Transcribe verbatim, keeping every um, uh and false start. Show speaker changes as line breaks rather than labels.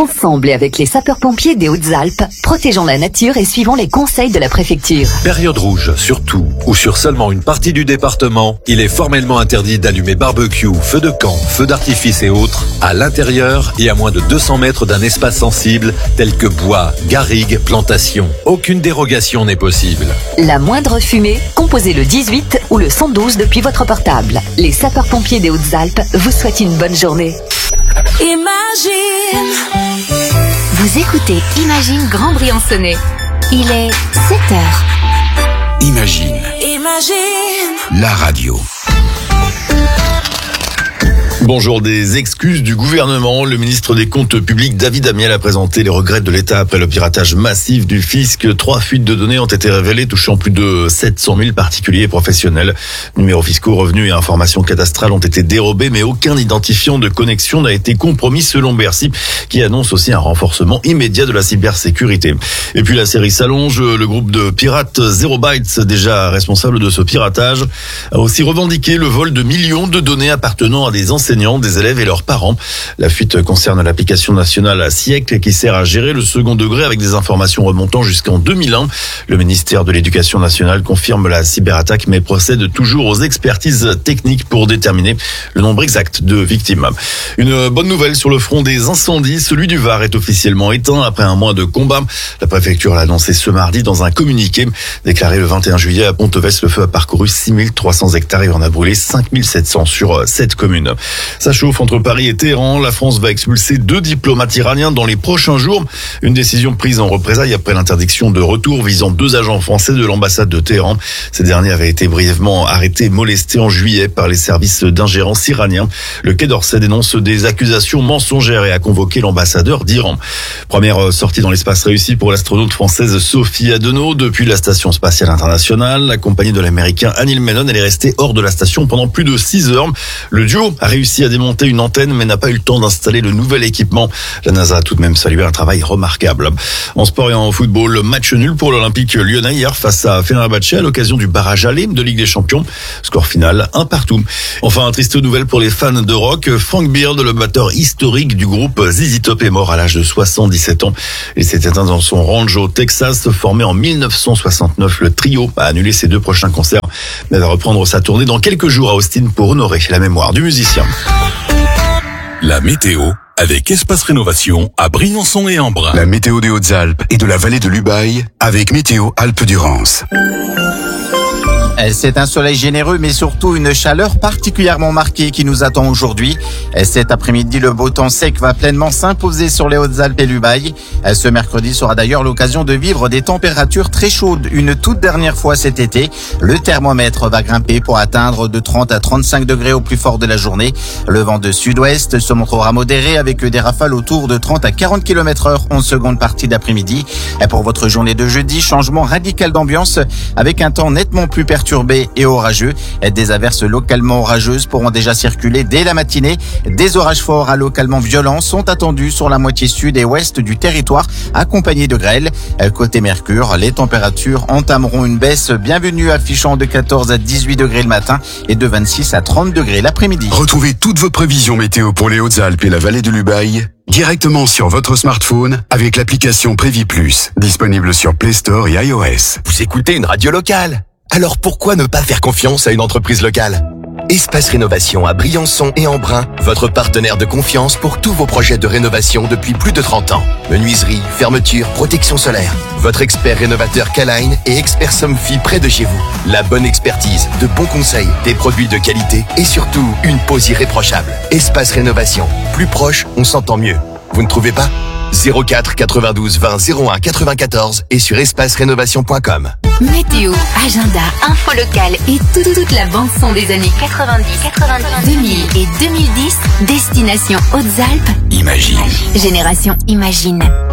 Ensemble et avec les sapeurs-pompiers des Hautes-Alpes, protégeons la nature et suivons les conseils de la préfecture.
Période rouge sur tout ou sur seulement une partie du département, il est formellement interdit d'allumer barbecue, feux de camp, feux d'artifice et autres à l'intérieur et à moins de deux cents mètres d'un espace sensible tel que bois, garrigues, plantations. Aucune dérogation n'est possible.
La moindre fumée, composez le dix-huit ou le cent douze depuis votre portable. Les sapeurs-pompiers des Hautes-Alpes vous souhaitent une bonne journée.
Imagine.
Vous écoutez Imagine Grand Briançonnais. Il est sept heures.
Imagine.
Imagine.
La radio.
Bonjour, des excuses du gouvernement. Le ministre des Comptes publics, David Amiel, a présenté les regrets de l'État après le piratage massif du fisc. Trois fuites de données ont été révélées, touchant plus de sept cent mille particuliers et professionnels. Numéros fiscaux, revenus et informations cadastrales ont été dérobés, mais aucun identifiant de connexion n'a été compromis selon Bercy, qui annonce aussi un renforcement immédiat de la cybersécurité. Et puis la série s'allonge. Le groupe de pirates Zero Bytes, déjà responsable de ce piratage, a aussi revendiqué le vol de millions de données appartenant à des enseignants, des élèves et leurs parents. La fuite concerne l'application nationale Siècle qui sert à gérer le second degré avec des informations remontant jusqu'en deux mille un. Le ministère de l'Éducation nationale confirme la cyberattaque mais procède toujours aux expertises techniques pour déterminer le nombre exact de victimes. Une bonne nouvelle sur le front des incendies, celui du Var est officiellement éteint après un mois de combat. La préfecture l'a annoncé ce mardi dans un communiqué. Déclaré le vingt et un juillet à Pontovès, le feu a parcouru six mille trois cents hectares et en a brûlé cinq mille sept cents sur sept communes. Ça chauffe entre Paris et Téhéran. La France va expulser deux diplomates iraniens dans les prochains jours. Une décision prise en représailles après l'interdiction de retour visant deux agents français de l'ambassade de Téhéran. Ces derniers avaient été brièvement arrêtés et molestés en juillet par les services d'ingérence iraniens. Le Quai d'Orsay dénonce des accusations mensongères et a convoqué l'ambassadeur d'Iran. Première sortie dans l'espace réussie pour l'astronaute française Sophie Adenau depuis la station spatiale internationale. Accompagnée de l'américain Anil Menon, elle est restée hors de la station pendant plus de six heures. Le duo a réussi à démonter une antenne mais n'a pas eu le temps d'installer le nouvel équipement. La NASA a tout de même salué un travail remarquable. En sport et en football, match nul pour l'Olympique lyonnais hier face à Fenerbahçe à l'occasion du barrage aller de Ligue des Champions. Score final, un partout. Enfin, triste nouvelle pour les fans de rock. Frank Beard, le batteur historique du groupe Z Z Top, est mort à l'âge de soixante-dix-sept ans. Il s'est éteint dans son ranch au Texas, formé en mille neuf cent soixante-neuf. Le trio a annulé ses deux prochains concerts mais va reprendre sa tournée dans quelques jours à Austin pour honorer la mémoire du musicien.
La météo avec Espace Rénovation à Briançon et Embrun.
La météo des Hautes-Alpes et de la vallée de l'Ubaye avec Météo Alpes-Durance.
C'est un soleil généreux, mais surtout une chaleur particulièrement marquée qui nous attend aujourd'hui. Cet après-midi, le beau temps sec va pleinement s'imposer sur les Hautes-Alpes et l'Ubaye. Ce mercredi sera d'ailleurs l'occasion de vivre des températures très chaudes, une toute dernière fois cet été. Le thermomètre va grimper pour atteindre de trente à trente-cinq degrés au plus fort de la journée. Le vent de sud-ouest se montrera modéré avec des rafales autour de trente à quarante kilomètres heure en seconde partie d'après-midi. Pour votre journée de jeudi, changement radical d'ambiance avec un temps nettement plus perturbé et orageux. Des averses localement orageuses pourront déjà circuler dès la matinée. Des orages forts à localement violents sont attendus sur la moitié sud et ouest du territoire, accompagnés de grêle. Côté Mercure, les températures entameront une baisse bienvenue, affichant de quatorze à dix-huit degrés le matin et de vingt-six à trente degrés l'après-midi.
Retrouvez toutes vos prévisions météo pour les Hautes-Alpes et la vallée de l'Ubaye directement sur votre smartphone avec l'application Prévis Plus, disponible sur Play Store et iOS.
Vous écoutez une radio locale? Alors pourquoi ne pas faire confiance à une entreprise locale? Espace Rénovation à Briançon et Embrun, votre partenaire de confiance pour tous vos projets de rénovation depuis plus de trente ans. Menuiserie, fermeture, protection solaire. Votre expert rénovateur K-Line et expert Somfy près de chez vous. La bonne expertise, de bons conseils, des produits de qualité et surtout une pose irréprochable. Espace Rénovation. Plus proche, on s'entend mieux. Vous ne trouvez pas? zéro quatre quatre-vingt-douze vingt zéro un quatre-vingt-quatorze et sur espace rénovation point com.
Météo, agenda, info locale et toute, toute la bande-son des années quatre-vingt-dix, quatre-vingt-dix, deux mille et deux mille dix. Destination Hautes-Alpes.
Imagine.
Génération Imagine.